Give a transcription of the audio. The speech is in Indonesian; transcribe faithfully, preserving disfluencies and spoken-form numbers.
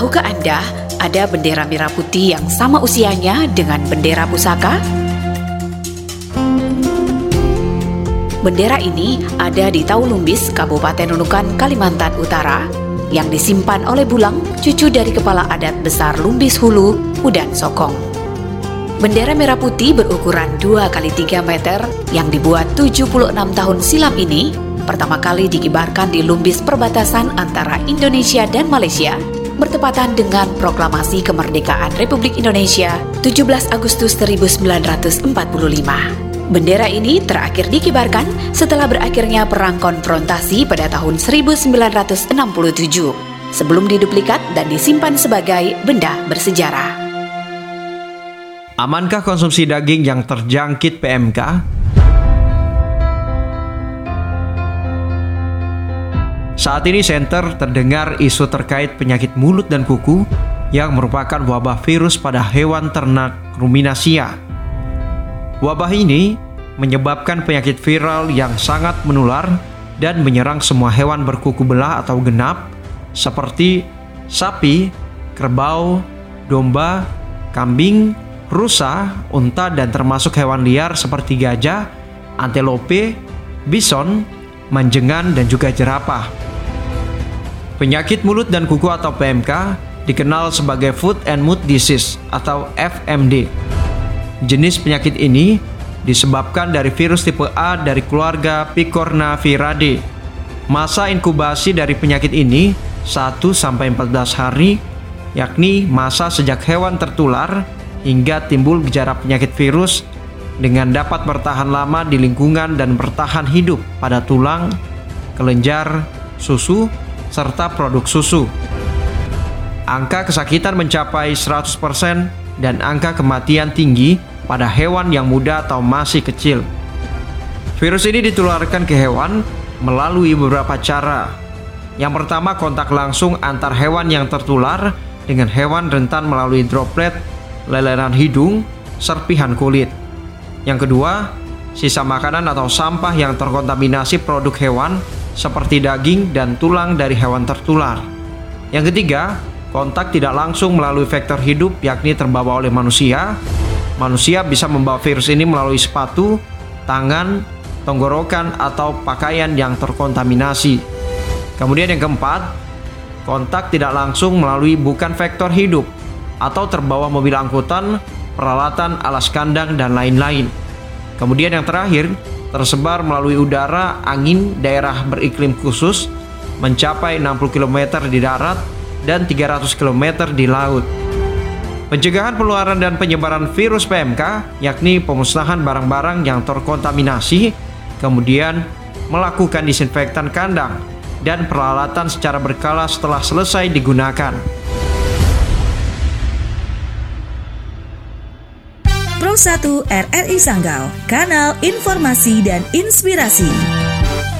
Tahukah Anda ada bendera merah putih yang sama usianya dengan bendera pusaka? Bendera ini ada di Taulumbis, Kabupaten Nunukan, Kalimantan Utara, yang disimpan oleh Bulang, cucu dari kepala adat besar Lumbis Hulu, Udan Sokong. Bendera merah putih berukuran dua kali tiga meter yang dibuat tujuh puluh enam tahun silam ini pertama kali dikibarkan di Lumbis perbatasan antara Indonesia dan Malaysia, bertepatan dengan proklamasi kemerdekaan Republik Indonesia tujuh belas Agustus seribu sembilan ratus empat puluh lima. Bendera ini terakhir dikibarkan setelah berakhirnya perang konfrontasi pada tahun seribu sembilan ratus enam puluh tujuh, sebelum diduplikat dan disimpan sebagai benda bersejarah. Amankah konsumsi daging yang terjangkit P M K? Saat ini Center terdengar isu terkait penyakit mulut dan kuku yang merupakan wabah virus pada hewan ternak ruminasia. Wabah ini menyebabkan penyakit viral yang sangat menular dan menyerang semua hewan berkuku belah atau genap seperti sapi, kerbau, domba, kambing, rusa, unta, dan termasuk hewan liar seperti gajah, antelope, bison, manjengan, dan juga jerapah. Penyakit mulut dan kuku atau P M K dikenal sebagai Foot and Mouth Disease atau F M D. Jenis penyakit ini disebabkan dari virus tipe A dari keluarga Picornaviridae. Masa inkubasi dari penyakit ini satu sampai empat belas hari, yakni masa sejak hewan tertular hingga timbul gejala penyakit virus dengan dapat bertahan lama di lingkungan dan bertahan hidup pada tulang, kelenjar, susu, serta produk susu. Angka kesakitan mencapai seratus persen dan angka kematian tinggi pada hewan yang muda atau masih kecil. Virus ini ditularkan ke hewan melalui beberapa cara. Yang pertama, kontak langsung antar hewan yang tertular dengan hewan rentan melalui droplet, leleran hidung, serpihan kulit. Yang kedua, sisa makanan atau sampah yang terkontaminasi produk hewan seperti daging dan tulang dari hewan tertular. Yang ketiga, kontak tidak langsung melalui vektor hidup yakni terbawa oleh manusia. Manusia bisa membawa virus ini melalui sepatu, tangan, tenggorokan, atau pakaian yang terkontaminasi. Kemudian yang keempat, kontak tidak langsung melalui bukan vektor hidup atau terbawa mobil angkutan, peralatan, alas kandang, dan lain-lain. Kemudian yang terakhir, tersebar melalui udara, angin, daerah beriklim khusus, mencapai enam puluh kilometer di darat dan tiga ratus kilometer di laut. Pencegahan penularan dan penyebaran virus P M K yakni pemusnahan barang-barang yang terkontaminasi, kemudian melakukan disinfektan kandang dan peralatan secara berkala setelah selesai digunakan. Pro satu R R I Sanggau, kanal informasi dan inspirasi.